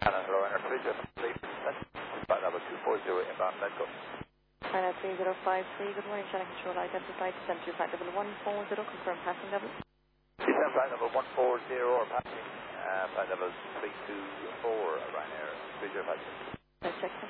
Hello, Ryanair 303, flight level 240 inbound Medco. Ryanair 3053, good morning, Channel Control identified, descent to flight level 140, confirm passing level. Descent flight level 140 or passing, flight level 324, Ryanair 305. Let's check this.